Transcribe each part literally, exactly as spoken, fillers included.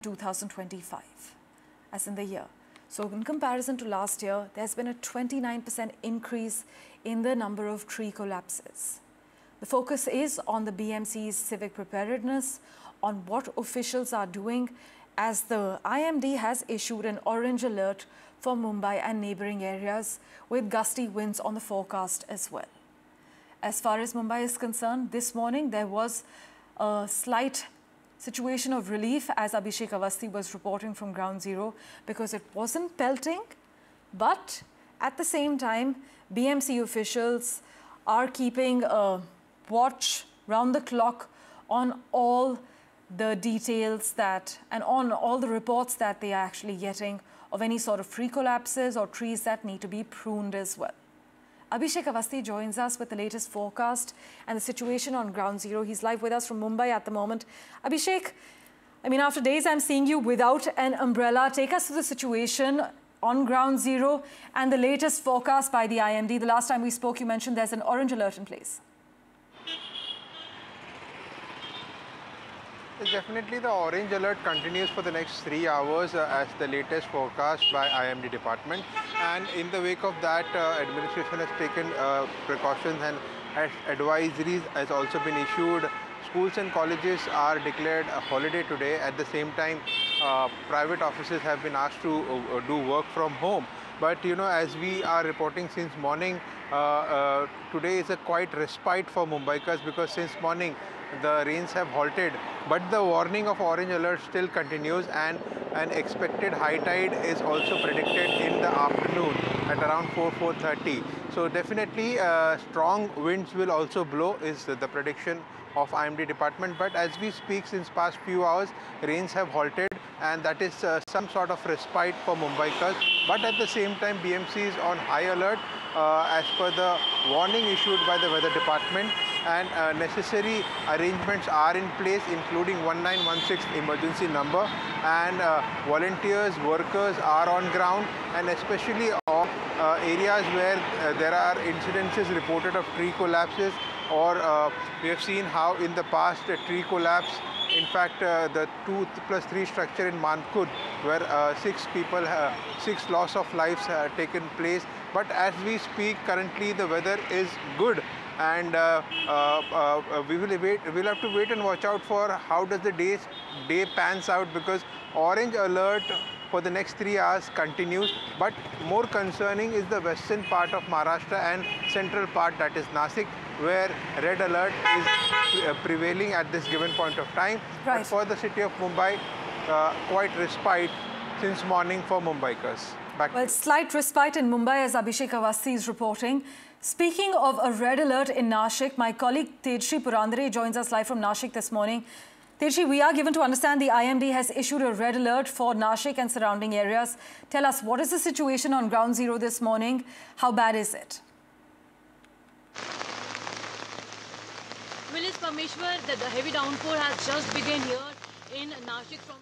two thousand twenty-five, as in the year. So in comparison to last year, there's been a twenty-nine percent increase in the number of tree collapses. The focus is on the B M C's civic preparedness, on what officials are doing, as the I M D has issued an orange alert for Mumbai and neighbouring areas with gusty winds on the forecast as well. As far as Mumbai is concerned, this morning there was a slight situation of relief, as Abhishek Awasthi was reporting from ground zero, because it wasn't pelting, but at the same time, B M C officials are keeping a watch round the clock on all the details that and on all the reports that they are actually getting of any sort of tree collapses or trees that need to be pruned as well. Abhishek Awasthi joins us with the latest forecast and the situation on ground zero. He's live with us from Mumbai at the moment. Abhishek, I mean, after days I'm seeing you without an umbrella. Take us through the situation on ground zero and the latest forecast by the I M D. The last time we spoke, you mentioned there's an orange alert in place. Definitely the orange alert continues for the next three hours uh, as the latest forecast by I M D department, and in the wake of that uh, administration has taken uh, precautions and has advisories has also been issued. Schools and colleges are declared a holiday today. At the same time, uh, private offices have been asked to uh, do work from home. But you know, as we are reporting since morning, uh, uh, today is a quite respite for Mumbaikas, because since morning the rains have halted, but the warning of orange alert still continues, and an expected high tide is also predicted in the afternoon at around four, four thirty. So definitely uh, strong winds will also blow is the prediction of I M D department. But as we speak, since past few hours, rains have halted, and that is uh, some sort of respite for Mumbaikas. But at the same time, B M C is on high alert uh, as per the warning issued by the weather department, and uh, necessary arrangements are in place, including one nine one six emergency number, and uh, volunteers, workers are on ground, and especially all uh, areas where uh, there are incidences reported of tree collapses, or uh, we have seen how in the past a tree collapse. In fact, uh, the two plus three structure in Mankud, where uh, six people, uh, six loss of lives have taken place. But as we speak, currently the weather is good, and uh, uh, uh, we will wait. We'll have to wait and watch out for how does the day day pans out, because orange alert for the next three hours continues. But more concerning is the western part of Maharashtra and central part, that is Nasik, where red alert is prevailing at this given point of time. Right. But for the city of Mumbai, uh, quite respite since morning for Mumbaikars. Back well, slight respite in Mumbai, as Abhishek Awasthi is reporting. Speaking of a red alert in Nashik, my colleague Tejshri Purandare joins us live from Nashik this morning. Tejshri, we are given to understand the I M D has issued a red alert for Nashik and surrounding areas. Tell us, what is the situation on ground zero this morning? How bad is it? Willis Parmeshwar, the, the heavy downpour has just begun here in Nashik from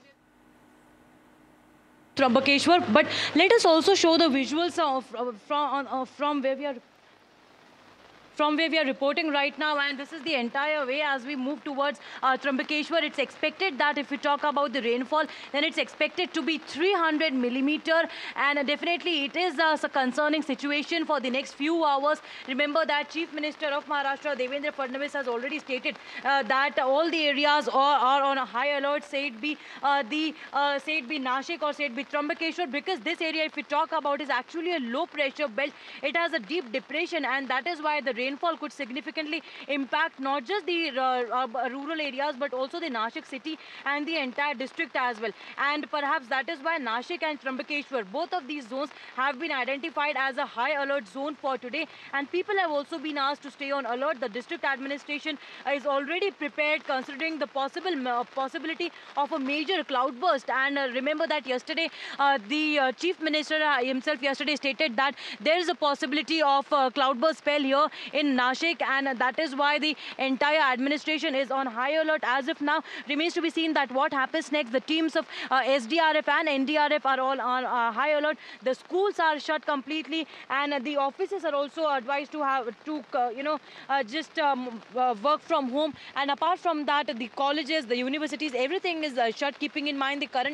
Trambakeshwar. But let us also show the visuals of, of, from, uh, from where we are from where we are reporting right now, and this is the entire way as we move towards uh, Trambakeshwar. It's expected that if we talk about the rainfall, then it's expected to be three hundred millimeter, and uh, definitely it is uh, a concerning situation for the next few hours. Remember that Chief Minister of Maharashtra, Devendra Fadnavis, has already stated uh, that all the areas are, are on a high alert, say it be uh, the uh, say it be Nashik or say it be Trambakeshwar, because this area, if we talk about, is actually a low pressure belt. It has a deep depression, and that is why the rain rainfall could significantly impact not just the uh, uh, rural areas, but also the Nashik city and the entire district as well. And perhaps that is why Nashik and Trambakeshwar, both of these zones, have been identified as a high alert zone for today. And people have also been asked to stay on alert. The district administration is already prepared, considering the possible uh, possibility of a major cloudburst. And uh, remember that yesterday, uh, the uh, Chief Minister uh, himself yesterday stated that there is a possibility of uh, cloudburst spell here in Nashik, and that is why the entire administration is on high alert as of now. Remains to be seen that what happens next. The teams of uh, S D R F and N D R F are all on uh, high alert. The schools are shut completely, and uh, the offices are also advised to have to uh, you know uh, just um, uh, work from home. And apart from that, the colleges, the universities, everything is uh, shut, keeping in mind the current